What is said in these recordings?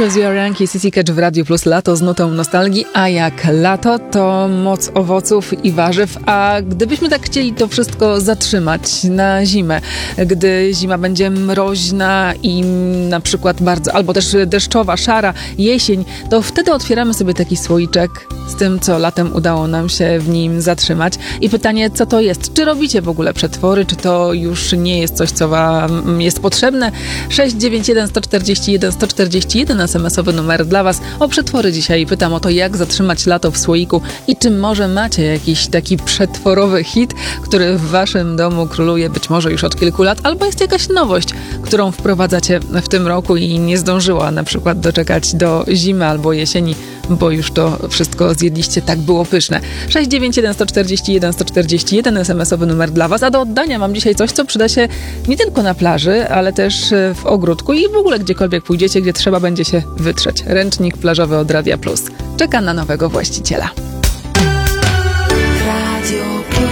'Cause You're Yankee, CC Catch w Radiu Plus, lato z nutą nostalgii, a jak lato, to moc owoców i warzyw, a gdybyśmy tak chcieli to wszystko zatrzymać na zimę, gdy zima będzie mroźna i na przykład bardzo, albo też deszczowa, szara, jesień, to wtedy otwieramy sobie taki słoiczek z tym, co latem udało nam się w nim zatrzymać i pytanie, co to jest? Czy robicie w ogóle przetwory? Czy to już nie jest coś, co wam jest potrzebne? 691 141 141 SMS-owy numer dla was. O przetwory dzisiaj pytam o to, jak zatrzymać lato w słoiku i czy może macie jakiś taki przetworowy hit, który w waszym domu króluje być może już od kilku lat, albo jest jakaś nowość, którą wprowadzacie w tym roku i nie zdążyła na przykład doczekać do zimy albo jesieni, bo już to wszystko zjedliście, tak było pyszne. 691 141 141 SMS-owy numer dla was, a do oddania mam dzisiaj coś, co przyda się nie tylko na plaży, ale też w ogródku i w ogóle gdziekolwiek pójdziecie, gdzie trzeba będzie się wytrzeć. Ręcznik plażowy od Radia Plus. Czeka na nowego właściciela. Radio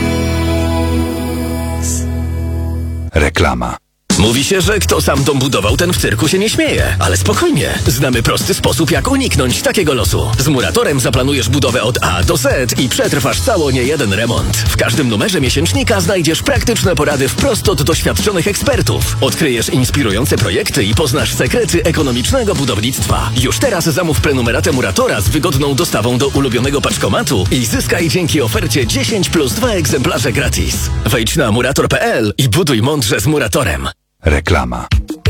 Plus. Reklama. Mówi się, że kto sam dom budował, ten w cyrku się nie śmieje. Ale spokojnie, znamy prosty sposób, jak uniknąć takiego losu. Z Muratorem zaplanujesz budowę od A do Z i przetrwasz cało niejeden remont. W każdym numerze miesięcznika znajdziesz praktyczne porady wprost od doświadczonych ekspertów. Odkryjesz inspirujące projekty i poznasz sekrety ekonomicznego budownictwa. Już teraz zamów prenumeratę Muratora z wygodną dostawą do ulubionego paczkomatu i zyskaj dzięki ofercie 10 plus 2 egzemplarze gratis. Wejdź na murator.pl i buduj mądrze z Muratorem. Reklama.